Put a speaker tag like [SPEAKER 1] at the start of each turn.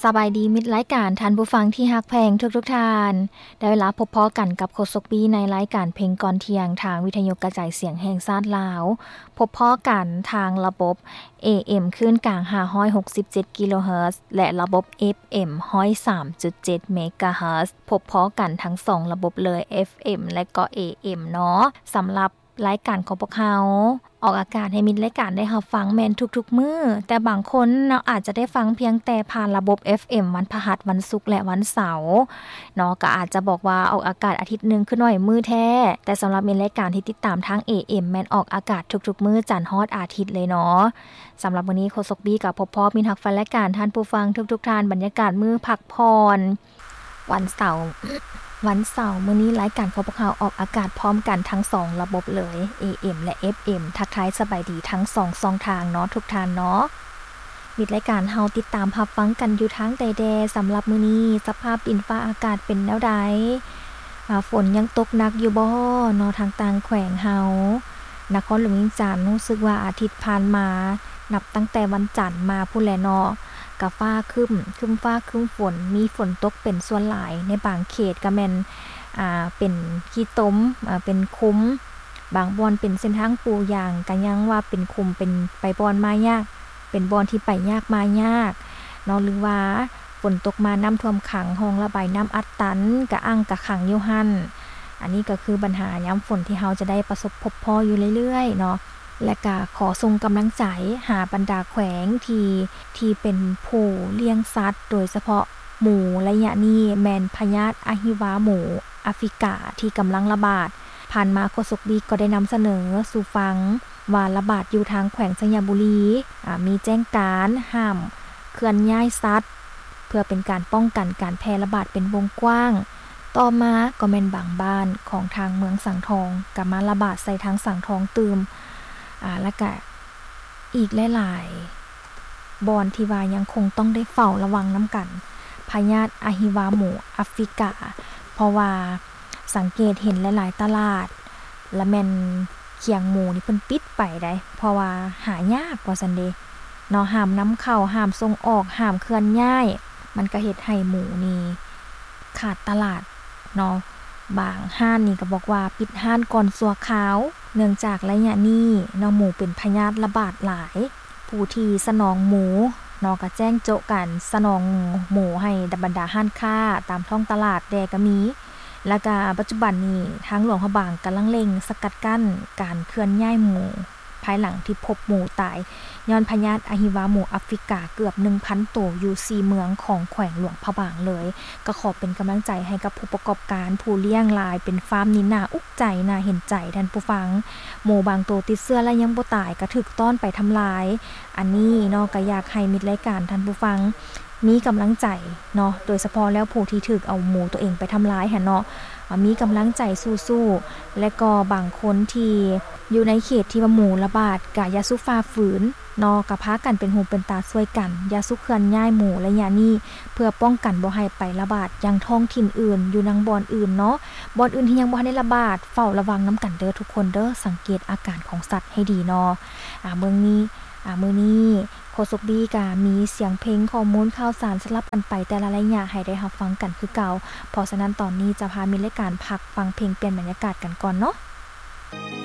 [SPEAKER 1] สบายดีมิตรรายการท่านผู้ฟังที่ฮักแพงทุกท่านได้เวลาพบพ้อกันกับโฆษกปีในรายการเพลงก่อนเที่ยงทางวิทยุกระจายเสียงแห่งชาติลาวพบพ้อกันทางระบบ AM คลื่นกลาง567กิโลเฮิรตซ์และระบบ FM 103.7เมกะเฮิรตซ์พบพ้อกันทั้ง2ระบบเลย FM และก็ AM เนาะสำหรับรายการของพวกเราออกอากาศให้มิตรรายการได้รับฟังแม่นทุกๆมื้อแต่บางคนเนาะอาจจะได้ฟังเพียงแต่ผ่านระบบ FM วันพฤหัสวันศุกร์และวันเสาร์เนาะก็อาจจะบอกว่าออกอากาศอาทิตย์นึงคือน้อยมื้อแท้แต่สำหรับมิตรรายการที่ติดตามทาง AM แม่นออกอากาศทุกๆมื้อจันทร์ฮอดอาทิตย์เลยเนาะสำหรับวันนี้โฆษกบี้กับพบพ้อมิตรฮักแฟนรายการท่านผู้ฟังทุกๆท่านบรรยากาศมื้อพักผ่อนวันเสาร์มื้อนี้รายการของพวกเราออกอากาศพร้อมกันทั้ง2ระบบเลย AM และ FM ทักทายสบายดีทั้ง2ช่องทางเนาะทุกท่านเนาะมิตรรายการเฮาติดตามรับฟังกันอยู่ทางใดๆสำหรับมื้อนี้สภาพดินฟ้าอากาศเป็นแนวใดฝนยังตกหนักอยู่บ่เนาะทางต่างแขวงเฮานครหลวงวิงจันทน์รู้สึกว่าอาทิตย์ผ่านมานับตั้งแต่วันจันทร์มาพุ่นแหละเนาะกะฟ้าครึ้มฟ้าครึ้มฝนมีฝนตกเป็นส่วนหลายในบางเขตก็แม่นเป็นขี้ตมเป็นคุ้มบางบ่อนเป็นเส้นทางปูยางก็ยังว่าเป็นคุมเป็นไปบ่อนมายากเป็นบ่อนที่ไปยากมายากเนาะหรือว่าฝนตกมาน้ำท่วมขังห้องระบายน้ำอัดตันกะอั้งกะขังอยู่หั่นอันนี้ก็คือปัญหายามฝนที่เฮาจะได้ประสบพบพออยู่เรื่อยๆเนาะและก็ขอส่งกำลังใจหาบรรดาแขวงที่เป็นผู้เลี้ยงสัตว์โดยเฉพาะหมูระยะนี้แมนพยาธิอะฮิวาหมูแอฟริกาที่กำลังระบาดผ่านมาโฆษกดีก็ได้นำเสนอสู่ฟังว่าระบาดอยู่ทางแขวงสัญญบุรีมีแจ้งการห้ามเคลื่อนย้ายสัตว์เพื่อเป็นการป้องกันการแพร่ระบาดเป็นวงกว้างต่อมาก็แม่นบางบ้านของทางเมืองสังทองก็มาระบาดใส่ทางสังทองตืมแล้วก็อีกหลายๆบอนที่ว่ายังคงต้องได้เฝ้าระวังน้ำกันพยาธิอะฮิวาหมูแอฟริกาเพราะว่าสังเกตเห็นหลายๆตลาดและแม่นเคียงหมูนี่เพิ่นปิดไปได้เพราะว่าหายากว่าซั่นเด้เนาะห้ามนำเข้าห้ามส่งออกห้ามเคลื่อนย้ายมันก็เฮ็ดให้หมูนี่ขาดตลาดเนาะบางห้านนี่ก็บอกว่าปิดห้านก่อนสัวขาวเนื่องจากระยะนี้เนาะหมูเป็นพยาธิระบาดหลายผู้ที่สนองหมูเนาะก็แจ้งโจะกันสนองหมูให้บรรดาห้านค้าตามท้องตลาดแดก็มีแล้วก็ปัจจุบันนี้ทางหลวงพระบางกำลังเร่งสกัดกั้นการเคลื่อนย้ายหมูภายหลังที่พบหมูตายย้อนพยาธิอะฮิวาหมูแอฟริกาเกือบ 1,000 ตัวอยู่4เมืองของแขวงหลวงพระบางเลยก็ขอเป็นกำลังใจให้กับผู้ประกอบการผู้เลี้ยงลายเป็นฟาร์มนี่น่าอุกใจน่าเห็นใจท่านผู้ฟังหมูบางตัวติดเชื้อและยังบ่ตายก็ถูกต้อนไปทำลายอันนี้เนาะก็อยากให้มิตรรายการท่านผู้ฟังมีกำลังใจเนาะโดยเฉพาะแล้วผู้ที่ถูกเอาหมูตัวเองไปทำลายหั่นเนาะมีกำลังใจสู้ๆและก็บางคนที่อยู่ในเขตที่ว่าหมูระบาดก็อย่าสู้ฝ่าฝืนเนาะก็พากันเป็นหูเป็นตาช่วยกันอย่าสู้เคลื่อนย้ายหมูระยะนี้เพื่อป้องกันบ่ให้ไประบาดยังท้องถิ่นอื่นอยู่นังบ่อนอื่นเนาะบ่อนอื่นที่ยังบ่ทันได้ระบาดเฝ้าระวังน้ำกันเด้อทุกคนเด้อสังเกตอาการของสัตว์ให้ดีเนาะมื้อนี้โฆษกดีก็มีเสียงเพลงข้อมูลข่าวสารสลับกันไปแต่ละระยะให้ได้รับฟังกันคือเก่าเพราะฉะนั้นตอนนี้จะพามิตรรายการพักฟังเพลงเปลี่ยนบรรยากาศกันก่อนเนาะ